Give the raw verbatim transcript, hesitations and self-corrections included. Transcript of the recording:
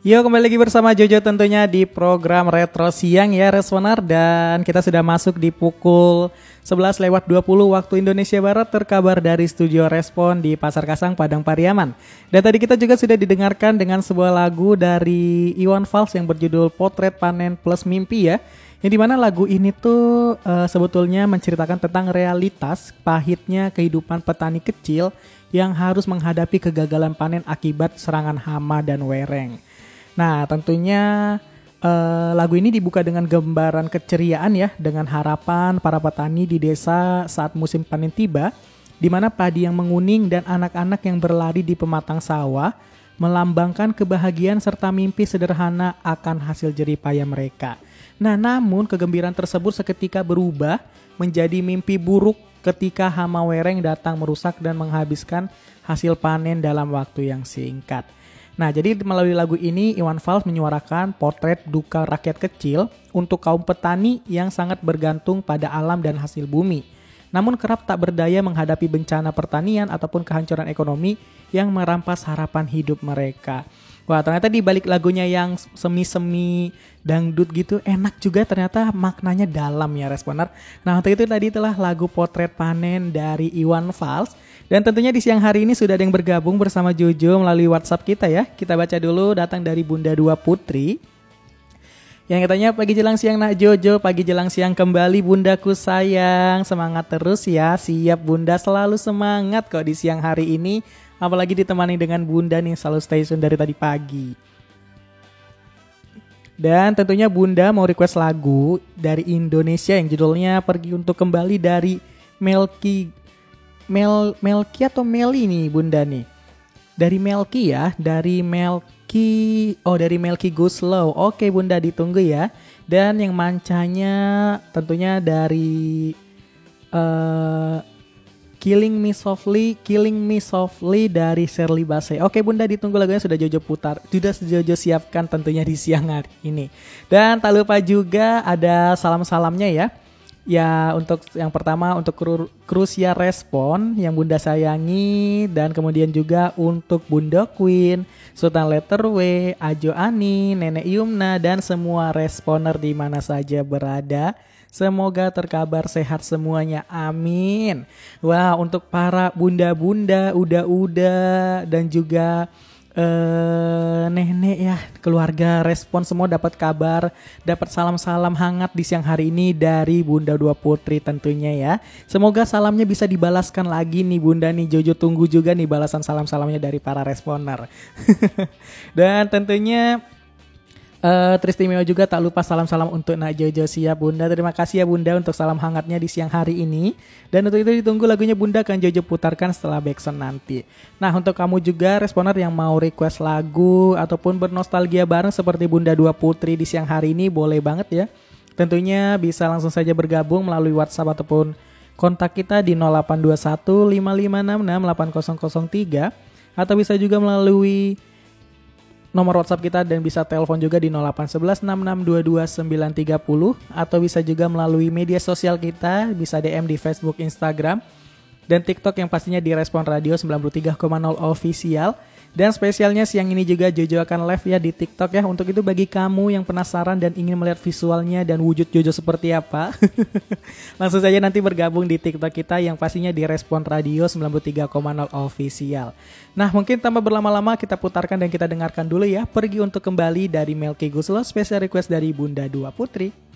Yo, kembali lagi bersama Jojo tentunya di program Retro Siang ya Responer. Dan kita sudah masuk di pukul sebelas lewat dua puluh waktu Indonesia Barat. Terkabar dari studio Respon di Pasar Kasang, Padang Pariaman. Dan tadi kita juga sudah didengarkan dengan sebuah lagu dari Iwan Fals yang berjudul Potret Panen Plus Mimpi ya. Yang dimana lagu ini tuh uh, sebetulnya menceritakan tentang realitas pahitnya kehidupan petani kecil yang harus menghadapi kegagalan panen akibat serangan hama dan wereng. Nah, tentunya uh, lagu ini dibuka dengan gambaran keceriaan ya, dengan harapan para petani di desa saat musim panen tiba, di mana padi yang menguning dan anak-anak yang berlari di pematang sawah melambangkan kebahagiaan serta mimpi sederhana akan hasil jerih payah mereka. Nah, namun kegembiraan tersebut seketika berubah menjadi mimpi buruk ketika hama wereng datang merusak dan menghabiskan hasil panen dalam waktu yang singkat. Nah, jadi melalui lagu ini Iwan Fals menyuarakan potret duka rakyat kecil untuk kaum petani yang sangat bergantung pada alam dan hasil bumi. Namun kerap tak berdaya menghadapi bencana pertanian ataupun kehancuran ekonomi yang merampas harapan hidup mereka. Wah, ternyata di balik lagunya yang semi-semi dangdut gitu enak juga, ternyata maknanya dalam ya Responer. Nah, untuk itu tadi telah lagu Potret Panen dari Iwan Fals. Dan tentunya di siang hari ini sudah ada yang bergabung bersama Jojo melalui WhatsApp kita ya. Kita baca dulu, datang dari Bunda Dua Putri. Yang katanya, pagi jelang siang nak Jojo, pagi jelang siang kembali bundaku sayang. Semangat terus ya, siap bunda, selalu semangat kok di siang hari ini. Apalagi ditemani dengan bunda nih, selalu stay tune dari tadi pagi. Dan tentunya bunda mau request lagu dari Indonesia yang judulnya Pergi Untuk Kembali dari Melki Mel Melki atau Meli nih bunda nih. Dari Melki ya, dari Melki, oh dari Melki Go Slow. Oke bunda, ditunggu ya. Dan yang mancanya tentunya dari uh, Killing Me Softly, Killing Me Softly dari Shirley Bassey. Oke bunda, ditunggu lagunya, sudah Jojo putar, sudah Jojo siapkan tentunya di siang hari ini. Dan tak lupa juga ada salam-salamnya ya. Ya, untuk yang pertama untuk kru, Krusia Respon yang bunda sayangi, dan kemudian juga untuk Bunda Queen, Sultan Letter W, Ajo Ani, Nenek Yumna, dan semua responer di mana saja berada. Semoga terkabar sehat semuanya, amin. Wah, untuk para bunda-bunda, uda-uda, dan juga Uh, nenek ya, keluarga Respon semua dapat kabar, dapat salam-salam hangat di siang hari ini dari Bunda Dua Putri tentunya ya. Semoga salamnya bisa dibalaskan lagi nih bunda nih. Jojo tunggu juga nih balasan salam-salamnya dari para responer. Dan tentunya Uh, teristimewa juga tak lupa salam-salam untuk Nak Jojo, siap bunda. Terima kasih ya bunda untuk salam hangatnya di siang hari ini. Dan untuk itu ditunggu lagunya bunda akan Jojo putarkan setelah backsound nanti. Nah, untuk kamu juga responer yang mau request lagu ataupun bernostalgia bareng seperti Bunda Dua Putri di siang hari ini, boleh banget ya. Tentunya bisa langsung saja bergabung melalui WhatsApp ataupun kontak kita di nol delapan dua satu lima lima enam enam delapan nol nol tiga, atau bisa juga melalui nomor WhatsApp kita dan bisa telepon juga di nol delapan satu satu enam enam dua dua sembilan tiga nol, atau bisa juga melalui media sosial kita, bisa D M di Facebook, Instagram, dan TikTok yang pastinya di Respon Radio sembilan puluh tiga koma nol Official. Dan spesialnya siang ini juga Jojo akan live ya di TikTok ya. Untuk itu bagi kamu yang penasaran dan ingin melihat visualnya dan wujud Jojo seperti apa, langsung saja nanti bergabung di TikTok kita yang pastinya di Respon Radio sembilan puluh tiga koma nol Official. Nah, mungkin tanpa berlama-lama kita putarkan dan kita dengarkan dulu ya Pergi Untuk Kembali dari Melki Guslo, special request dari Bunda Dua Putri.